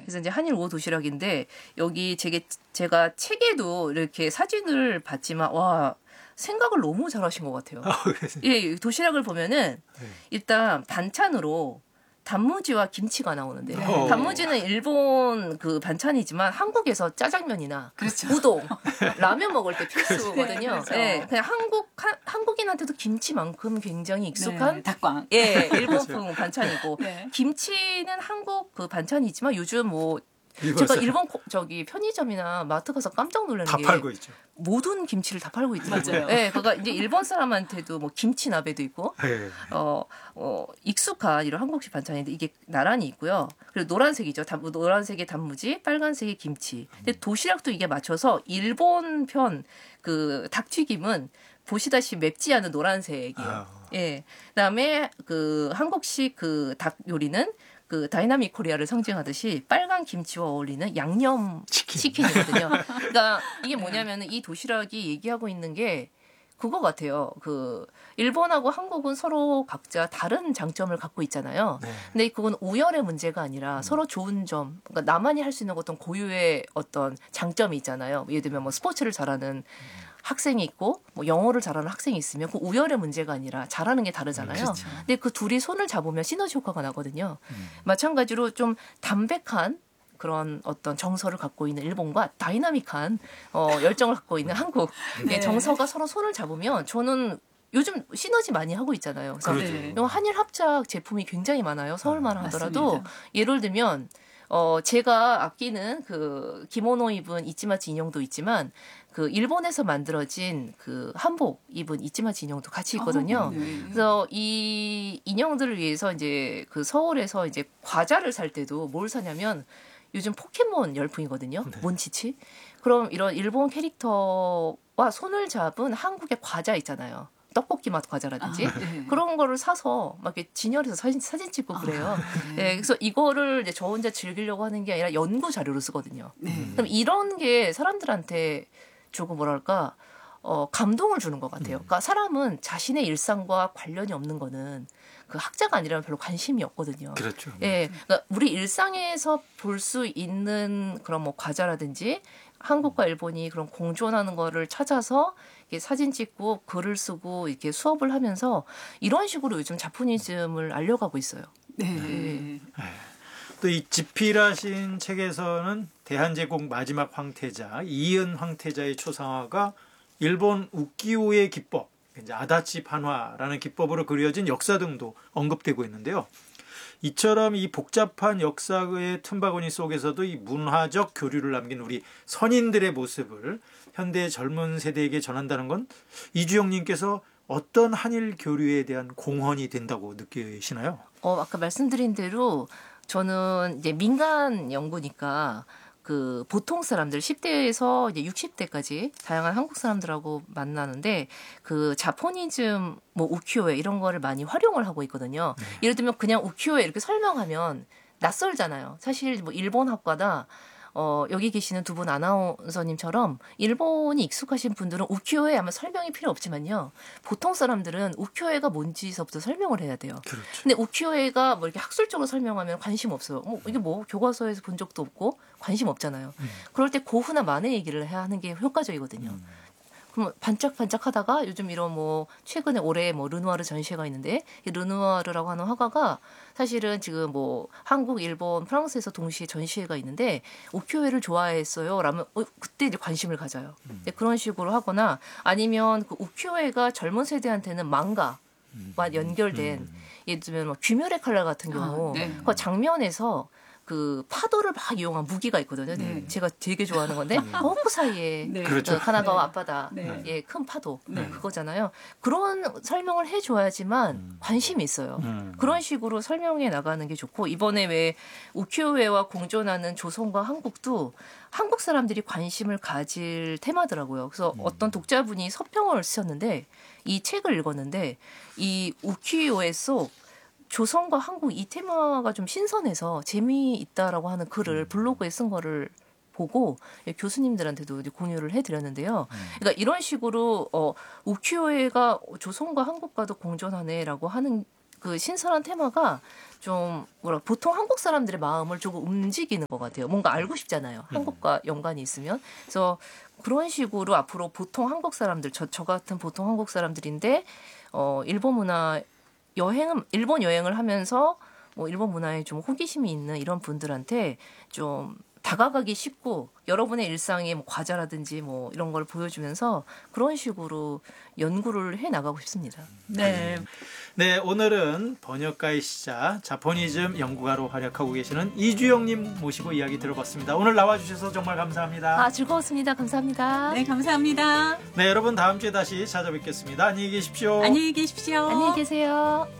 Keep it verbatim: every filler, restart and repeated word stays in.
그래서 이제 한일 오 도시락인데 여기 제게, 제가 책에도 이렇게 사진을 봤지만 와 생각을 너무 잘하신 것 같아요. 아, 예, 도시락을 보면은 일단 반찬으로 단무지와 김치가 나오는데 네. 단무지는 일본 그 반찬이지만 한국에서 짜장면이나 그렇죠. 우동, 라면 먹을 때 필수거든요. 네, 그렇죠. 네, 그냥 한국 한, 한국인한테도 김치만큼 굉장히 익숙한 네, 닭광. 예, 일본풍 반찬이고 네. 김치는 한국 그 반찬이지만 요즘 뭐 일본 제가 사람. 일본 코- 저기 편의점이나 마트 가서 깜짝 놀라는 다 게 팔고 있죠. 모든 김치를 다 팔고 있더라고요. 맞아요. 예, 그러니까 이제 일본 사람한테도 뭐 김치나베도 있고 네. 어, 어, 익숙한 이런 한국식 반찬인데 이게 나란히 있고요. 그리고 노란색이죠. 단, 노란색의 단무지, 빨간색의 김치. 근데 도시락도 이게 맞춰서 일본 편 그 닭튀김은 보시다시피 맵지 않은 노란색이에요. 아. 예. 그다음에 그 한국식 그 닭 요리는 그 다이나믹 코리아를 상징하듯이 빨간 김치와 어울리는 양념 치킨. 치킨이거든요. 그러니까 이게 뭐냐면은 이 도시락이 얘기하고 있는 게 그거 같아요. 그 일본하고 한국은 서로 각자 다른 장점을 갖고 있잖아요. 네. 근데 그건 우열의 문제가 아니라 서로 좋은 점, 그러니까 나만이 할 수 있는 어떤 고유의 어떤 장점이 있잖아요. 예를 들면 뭐 스포츠를 잘하는 학생이 있고 뭐 영어를 잘하는 학생이 있으면 그 우열의 문제가 아니라 잘하는 게 다르잖아요. 그렇죠. 근데 그 둘이 손을 잡으면 시너지 효과가 나거든요. 마찬가지로 좀 담백한 그런 어떤 정서를 갖고 있는 일본과 다이나믹한 어, 열정을 갖고 있는 한국 네. 의 정서가 서로 손을 잡으면 저는 요즘 시너지 많이 하고 있잖아요. 그래서 그렇죠. 네. 요 한일 합작 제품이 굉장히 많아요. 서울만 하더라도 맞습니다. 예를 들면 어 제가 아끼는 그 기모노 입은 이치마치 인형도 있지만 그 일본에서 만들어진 그 한복 입은 이치마치 인형도 같이 있거든요. 어, 네. 그래서 이 인형들을 위해서 이제 그 서울에서 이제 과자를 살 때도 뭘 사냐면 요즘 포켓몬 열풍이거든요. 네. 몬치치. 그럼 이런 일본 캐릭터와 손을 잡은 한국의 과자 있잖아요. 떡볶이 맛 과자라든지 아, 네. 그런 거를 사서 막 이렇게 진열해서 사진 사진 찍고 그래요. 네. 네, 그래서 이거를 이제 저 혼자 즐기려고 하는 게 아니라 연구 자료로 쓰거든요. 네. 그럼 이런 게 사람들한테 조금 뭐랄까 어, 감동을 주는 것 같아요. 그러니까 사람은 자신의 일상과 관련이 없는 거는 그 학자가 아니라면 별로 관심이 없거든요. 그렇죠. 예, 그러니까 우리 일상에서 볼 수 있는 그런 뭐 과자라든지 한국과 일본이 그런 공존하는 거를 찾아서 이렇게 사진 찍고 글을 쓰고 이렇게 수업을 하면서 이런 식으로 요즘 자포니즘을 알려가고 있어요. 네. 또 이 지필하신 책에서는 대한제국 마지막 황태자 이은 황태자의 초상화가 일본 우키오의 기법, 이제 아다치 판화라는 기법으로 그려진 역사 등도 언급되고 있는데요. 이처럼 이 복잡한 역사의 틈바구니 속에서도 이 문화적 교류를 남긴 우리 선인들의 모습을 현대 젊은 세대에게 전한다는 건 이주영님께서 어떤 한일 교류에 대한 공헌이 된다고 느끼시나요? 어, 아까 말씀드린 대로 저는 이제 민간 연구니까 그 보통 사람들 십 대에서 이제 육십 대까지 다양한 한국 사람들하고 만나는데 그 자포니즘 뭐 우키요에 이런 거를 많이 활용을 하고 있거든요. 네. 예를 들면 그냥 우키요에 이렇게 설명하면 낯설잖아요. 사실 뭐 일본 학과다 어, 여기 계시는 두 분 아나운서님처럼 일본이 익숙하신 분들은 우키요에 아마 설명이 필요 없지만요. 보통 사람들은 우키요에가 뭔지서부터 설명을 해야 돼요. 그렇죠. 근데 우키요에가 뭐 이렇게 학술적으로 설명하면 관심 없어요. 뭐 이게 뭐 교과서에서 본 적도 없고 관심 없잖아요. 음. 그럴 때 고흐나 만의 얘기를 해야 하는 게 효과적이거든요. 음. 그럼 반짝반짝 하다가 요즘 이런 뭐 최근에 올해 뭐 르누아르 전시회가 있는데 이 르누아르라고 하는 화가가 사실은 지금 뭐 한국, 일본, 프랑스에서 동시에 전시회가 있는데 우키요에를 좋아했어요. 라면 어, 그때 이제 관심을 가져요. 음. 네, 그런 식으로 하거나 아니면 그 우키요에가 젊은 세대한테는 망가와 연결된 음. 예를 들면 뭐 귀멸의 칼날 같은 경우 아, 네. 그 장면에서 그 파도를 막 이용한 무기가 있거든요. 네. 제가 되게 좋아하는 건데 허브 사이에 네. 그렇죠. 그 가나가와 네. 앞바다 네. 예, 큰 파도 네. 그거잖아요. 그런 설명을 해줘야지만 음. 관심이 있어요. 음. 그런 식으로 설명해 나가는 게 좋고 이번에 왜 우키요에와 공존하는 조선과 한국도 한국 사람들이 관심을 가질 테마더라고요. 그래서 음. 어떤 독자분이 서평을 쓰셨는데 이 책을 읽었는데 이 우키요에 속 조선과 한국 이 테마가 좀 신선해서 재미있다라고 하는 글을 블로그에 쓴 거를 보고 교수님들한테도 공유를 해드렸는데요. 그러니까 이런 식으로 어, 우키요에가 조선과 한국과도 공존하네라고 하는 그 신선한 테마가 좀 뭐라 보통 한국 사람들의 마음을 조금 움직이는 것 같아요. 뭔가 알고 싶잖아요. 한국과 연관이 있으면. 그래서 그런 식으로 앞으로 보통 한국 사람들, 저, 저 같은 보통 한국 사람들인데 어, 일본 문화 여행은 일본 여행을 하면서 뭐 일본 문화에 좀 호기심이 있는 이런 분들한테 좀 다가가기 쉽고 여러분의 일상의 뭐 과자라든지 뭐 이런 걸 보여주면서 그런 식으로 연구를 해 나가고 싶습니다. 네. 네, 오늘은 번역가이시자 자포니즘 연구가로 활약하고 계시는 이주영님 모시고 이야기 들어봤습니다. 오늘 나와주셔서 정말 감사합니다. 아, 즐거웠습니다. 감사합니다. 네, 감사합니다. 네, 여러분 다음 주에 다시 찾아뵙겠습니다. 안녕히 계십시오. 안녕히 계십시오. 안녕히 계세요.